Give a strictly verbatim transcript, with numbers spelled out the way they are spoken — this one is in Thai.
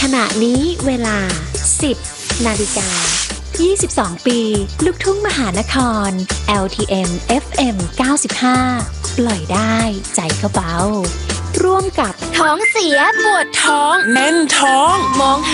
ขณะนี้เวลา สิบ นาฬิกา ยี่สิบสอง ปีลูกทุ่งมหานคร แอล ที เอ็ม เอฟ เอ็ม เก้าสิบห้า ปล่อยได้ใจเขาเบาร่วมกับท้องเสียปวดท้องแน่นท้องมองหา